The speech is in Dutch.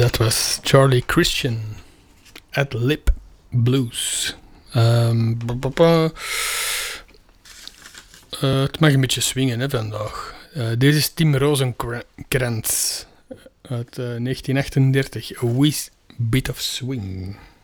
Dat was Charlie Christian, Ad Lib Blues. Het mag een beetje swingen hè, vandaag. Deze is Tim Rosenkrantz uit 1938, A Wee Bit of Swing.